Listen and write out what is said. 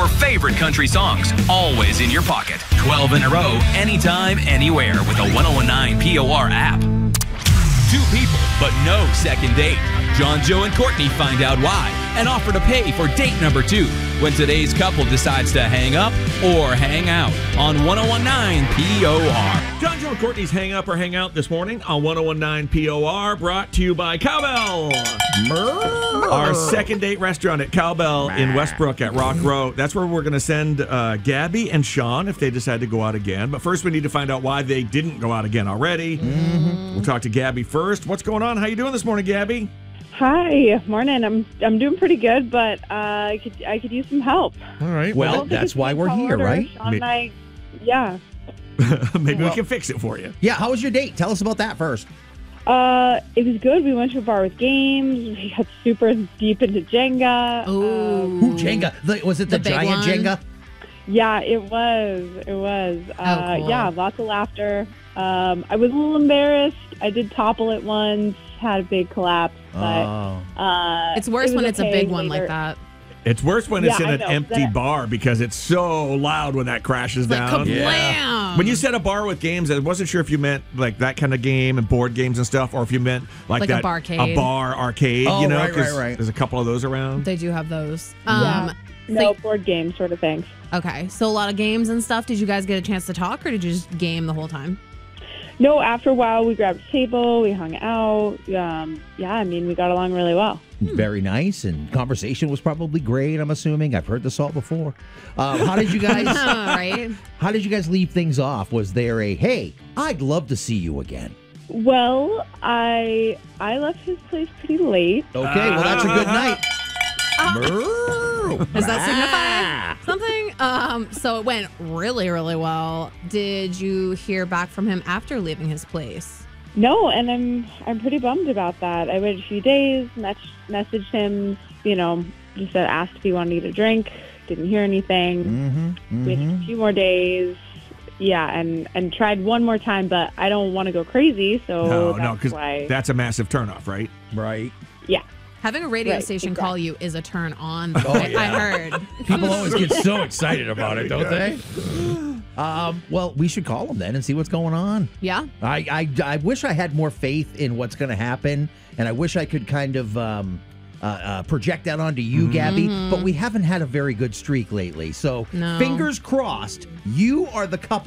Your favorite country songs, always in your pocket. 12 in a row, anytime, anywhere with a 1019 POR app. Two people, but no second date. John, Joe, and Courtney find out why and offer to pay for date number 2 when today's couple decides to hang up or hang out on 1019 POR. John, Joe, and Courtney's Hang Up or Hang Out this morning on 1019 POR, brought to you by Cowbell. Our second date restaurant at Cowbell in Westbrook at Rock Row. That's where we're going to send Gabby and Sean if they decide to go out again. But first we need to find out why they didn't go out again already. We'll talk to Gabby first. What's going on? How you doing this morning, Gabby? Hi, morning. I'm doing pretty good, but I could use some help. All right. Well, that's why we're here, right? Sean and I, yeah. Maybe we can fix it for you. Yeah, how was your date? Tell us about that first. It was good. We went to a bar with games. We got super deep into Jenga. Ooh, Jenga. Was it the big giant one? Jenga? Yeah, it was. It was. Cool. Yeah, lots of laughter. I was a little embarrassed. I did topple it once. Had a big collapse, but It's worse it was when it's a okay big one later. like that. It's worse when it's Yeah, in I an know. empty bar because it's so loud when that crashes Like down. kablam! When you said a bar with games, I wasn't sure if you meant like that kind of game and board games and stuff, or if you meant like a that barcade. a bar arcade. Oh, you know, right, 'cause right. there's a couple of those around. They do have those. Yeah. so- No board game sort of things. Okay, so a lot of games and stuff. Did you guys get a chance to talk, or did you just game the whole time? No, after a while, we grabbed a table, we hung out. Yeah, I mean, we got along really well. Very nice, and conversation was probably great. I'm assuming. I've heard this all before. How did you guys? Right? How did you guys leave things off? Was there a hey? I'd love to see you again. Well, I left his place pretty late. Okay, well that's a good night. Does that signify something? So it went really, really well. Did you hear back from him after leaving his place? No, and I'm pretty bummed about that. I waited a few days, messaged him, just asked if he wanted to get a drink. Didn't hear anything. Waited a few more days. Yeah, and tried one more time, but I don't want to go crazy, so No, because why. that's a massive turnoff, right? Right. Yeah. Having a radio Right, station exactly. call you is a turn on. Oh, yeah. I heard. People always get so excited about it, don't they? Well, we should call him then and see what's going on. Yeah. I wish I had more faith in what's going to happen, and I wish I could kind of project that onto you, Gabby. But we haven't had a very good streak lately. So No. fingers crossed, you are the couple